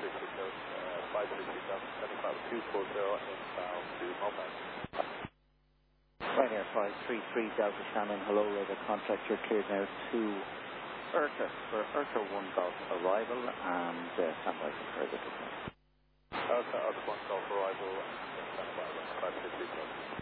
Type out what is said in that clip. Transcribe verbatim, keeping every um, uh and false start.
three three Delta, uh, five three three Delta, seven five two four zero, inbound to Mumbai. Ryanair five three three Delta Shannon, hello, radar contact, you're cleared now to Urca for Urca one Golf arrival and uh, stand by for further details. Urca, Urca one Golf arrival and stand by for five three three Delta.